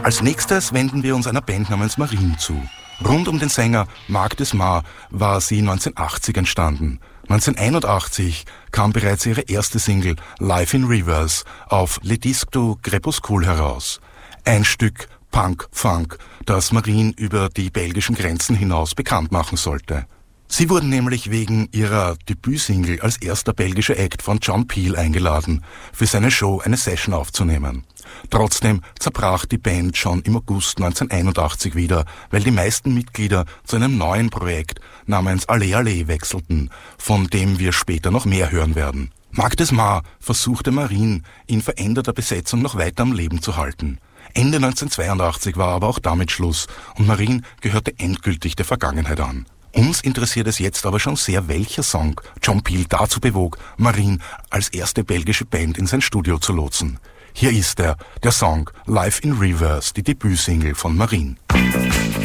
Als nächstes wenden wir uns einer Band namens Marine zu. Rund um den Sänger Marc Desmar war sie 1980 entstanden. 1981 kam bereits ihre erste Single Life in Reverse auf Le Disque du Crépuscule heraus. Ein Stück Punk-Funk, das Marine über die belgischen Grenzen hinaus bekannt machen sollte. Sie wurden nämlich wegen ihrer Debütsingle als erster belgischer Act von John Peel eingeladen, für seine Show eine Session aufzunehmen. Trotzdem zerbrach die Band schon im August 1981 wieder, weil die meisten Mitglieder zu einem neuen Projekt namens Allez Allez wechselten, von dem wir später noch mehr hören werden. Marc Desmar versuchte Marine in veränderter Besetzung noch weiter am Leben zu halten. Ende 1982 war aber auch damit Schluss und Marine gehörte endgültig der Vergangenheit an. Uns interessiert es jetzt aber schon sehr, welcher Song John Peel dazu bewog, Marine als erste belgische Band in sein Studio zu lotsen. Hier ist er, der Song Life in Reverse, die Debütsingle von Marine.